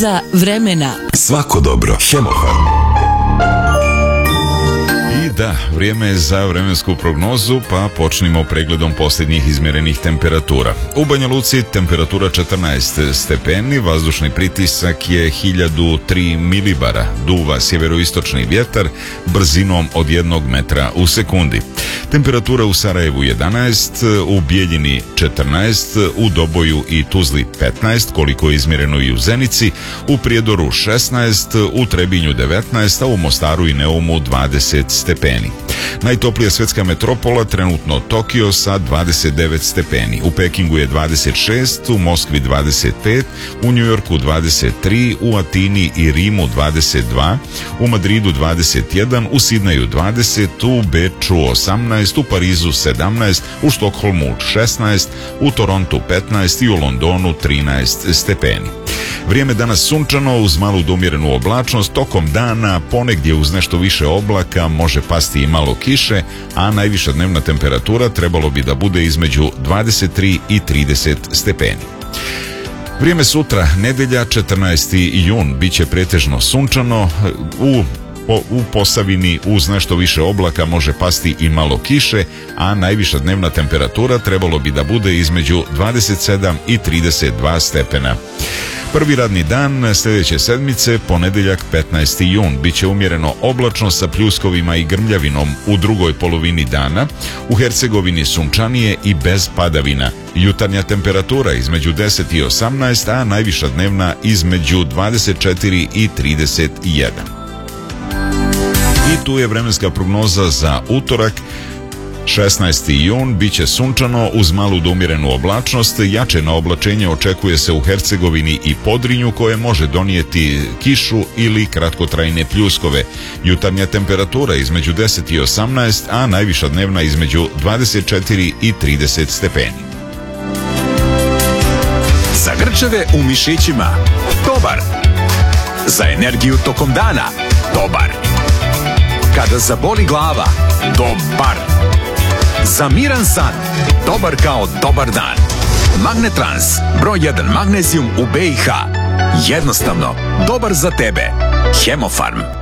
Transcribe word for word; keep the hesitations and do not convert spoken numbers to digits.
Za vremena. Svako dobro. Hemofarm. I da, vrijeme je za vremensku prognozu, pa počnimo pregledom posljednjih izmjerenih temperatura. U Banja Luci temperatura četrnaest stepeni, vazdušni pritisak je hiljadu tri milibara, duva sjeveroistočni vjetar brzinom od jednog metra u sekundi. Temperatura u Sarajevu jedanaest, u Bijeljini četrnaest, u Doboju i Tuzli petnaest, koliko je izmjereno i u Zenici, u Prijedoru šesnaest, u Trebinju devetnaest, a u Mostaru i Neumu dvadeset stepeni. Najtoplija svjetska metropola trenutno Tokio sa dvadeset devet stepeni. U Pekingu je dvadeset šest, u Moskvi dvadeset pet, u Njujorku dvadeset tri, u Atini i Rimu dvadeset dva, u Madridu dvadeset jedan, u Sidneju dvadeset, u Beču osamnaest, u Parizu sedamnaest, u Štokholmu šesnaest, u Torontu petnaest i u Londonu trinaest stepeni. Vrijeme danas sunčano uz malu do umjerenu oblačnost, tokom dana ponegdje uz nešto više oblaka može pasti i malo kiše, a najviša dnevna temperatura trebalo bi da bude između dvadeset tri i trideset stepeni. Vrijeme sutra, nedjelja četrnaesti jun, bit će pretežno sunčano, u U Posavini uz nešto više oblaka može pasti i malo kiše, a najviša dnevna temperatura trebalo bi da bude između dvadeset sedam i trideset dva stepena. Prvi radni dan sljedeće sedmice, ponedjeljak petnaesti jun, bit će umjereno oblačno sa pljuskovima i grmljavinom u drugoj polovini dana, u Hercegovini sunčanije i bez padavina. Jutarnja temperatura između deset i osamnaest, a najviša dnevna između dvadeset četiri i trideset jedan. I tu je vremenska prognoza za utorak, šesnaesti jun, bit će sunčano uz malu do umjerenu oblačnost, jače na oblačenje očekuje se u Hercegovini i Podrinju koje može donijeti kišu ili kratkotrajne pljuskove. Jutarnja temperatura između deset i osamnaest, a najviša dnevna između dvadeset četiri i trideset stepeni. Za grčeve u mišićima, dobar. Za energiju tokom dana, dobar. Kada zaboli glava, dobar. Za miran san, dobar kao dobar dan. Magnetrans, broj jedan magnezijum u B i H. Jednostavno, dobar za tebe. Hemofarm.